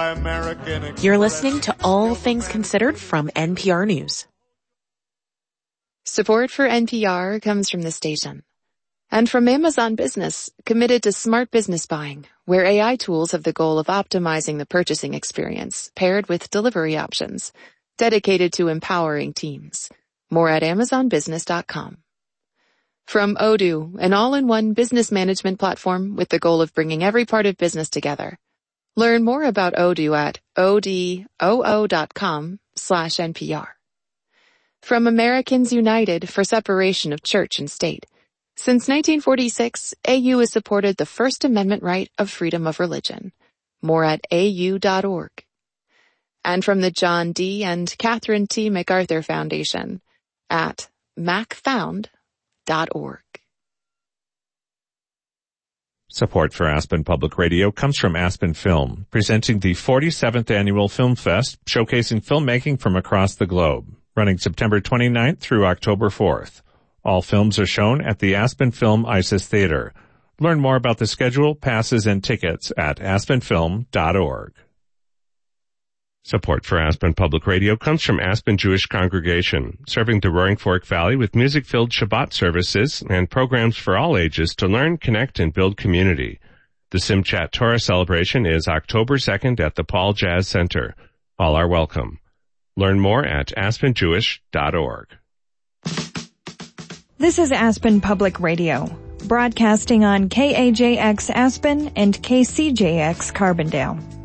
Buy American Express. You're listening to All Things Considered from NPR News. Support for NPR comes from the station. And from Amazon Business, committed to smart business buying, where AI tools have the goal of optimizing the purchasing experience, paired with delivery options, dedicated to empowering teams. More at amazonbusiness.com. From Odoo, an all-in-one business management platform with the goal of bringing every part of business together. Learn more about Odoo at odoo.com/NPR. From Americans United for Separation of Church and State. Since 1946, AU has supported the First Amendment right of freedom of religion. More at au.org. And from the John D. and Catherine T. MacArthur Foundation at macfound.org. Support for Aspen Public Radio comes from Aspen Film, presenting the 47th Annual Film Fest, showcasing filmmaking from across the globe, running September 29th through October 4th. All films are shown at the Aspen Film Isis Theater. Learn more about the schedule, passes, and tickets at aspenfilm.org. Support for Aspen Public Radio comes from Aspen Jewish Congregation, serving the Roaring Fork Valley with music-filled Shabbat services and programs for all ages to learn, connect, and build community. The Simchat Torah celebration is October 2nd at the Paul Jazz Center. All are welcome. Learn more at aspenjewish.org. This is Aspen Public Radio, broadcasting on KAJX Aspen and KCJX Carbondale.